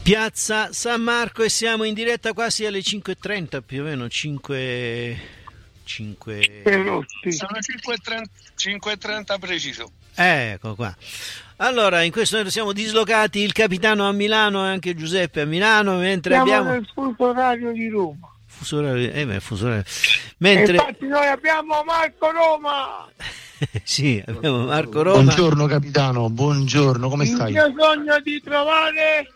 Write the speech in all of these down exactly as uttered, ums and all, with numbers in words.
Piazza San Marco e siamo in diretta quasi alle cinque e trenta più o meno, cinque... cinque... Sono cinque e trenta preciso. Ecco qua. Allora, in questo momento siamo dislocati, il capitano a Milano e anche Giuseppe a Milano, mentre siamo abbiamo... nel fuso orario di Roma. Fuso orario, eh beh, fuso orario. Mentre... Infatti noi abbiamo Marco Roma. Sì, abbiamo Marco Roma. Buongiorno capitano, buongiorno, come stai? Il mio sogno di trovare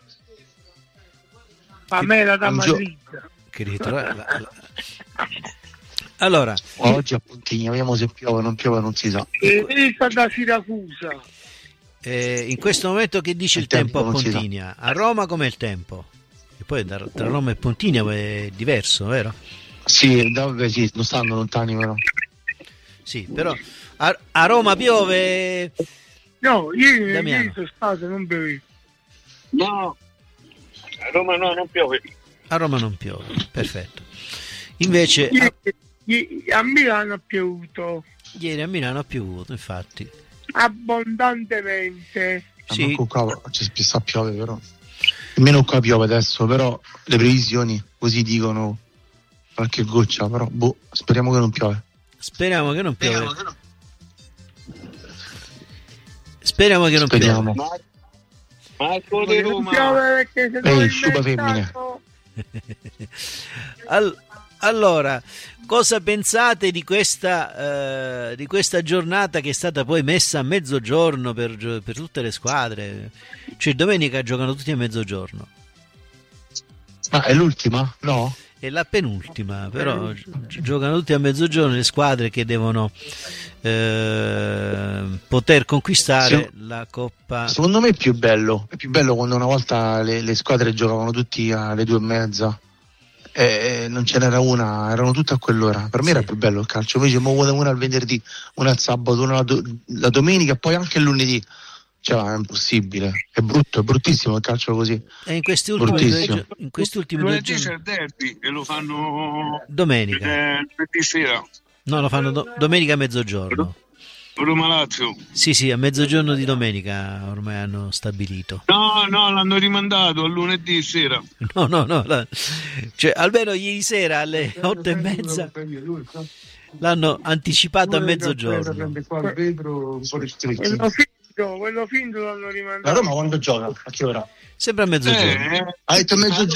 Pamela da Madrid. Che ritrovare... La, la... Allora, oggi a Pontigna, vediamo se piove, non piove, non si sa. Elisa da Siracusa. Eh, in questo momento che dice il, il tempo, tempo a Pontigna? A Roma com'è il tempo? E poi da, tra Roma e Pontigna è diverso, vero? Sì, dove sì, non stanno lontani però. Sì, però a, a Roma piove? No, ieri, ieri sono stato, non bevevo. No, a Roma no, non piove. A Roma non piove, perfetto. Invece ieri, a... ieri a Milano ha piovuto. Ieri a Milano ha piovuto, infatti. Abbondantemente. Sì. Qua ci sta a piovere però. Nemmeno qua piove adesso, però le previsioni così dicono qualche goccia, però boh, speriamo che non piove. Speriamo che non piove. Speriamo che non, speriamo che non speriamo. piove. Marco di Roma. Ehi, sciupa femmine. All- allora, cosa pensate di questa, uh, di questa giornata che è stata poi messa a mezzogiorno per, per tutte le squadre? Cioè domenica giocano tutti a mezzogiorno. Ah, è l'ultima? No? È la penultima, però gi- giocano tutti a mezzogiorno le squadre che devono eh, poter conquistare sì. la Coppa. Secondo me è più bello, è più bello quando una volta le, le squadre giocavano tutti alle due e mezza. E non ce n'era una, erano tutte a quell'ora. Per me sì. era più bello il calcio. Invece una al venerdì, una al sabato, una la, do- la domenica e poi anche il lunedì. Cioè, è impossibile, è brutto, è bruttissimo il calcio così. E in questi ultimi due, in questi ultimi due giorni c'è il derby e lo fanno domenica. Venerdì sera. No, lo fanno do- domenica a mezzogiorno. Roma Lazio. Sì, sì, a mezzogiorno di domenica ormai hanno stabilito. No, no, l'hanno rimandato a lunedì sera. No, no, no. La... Cioè, almeno ieri sera alle otto e mezza l'hanno anticipato a mezzogiorno. Quello finto, quello finto l'hanno rimandato. La Roma quando gioca? A che ora? Sempre a mezzogiorno. Eh, ha detto a mezzogiorno.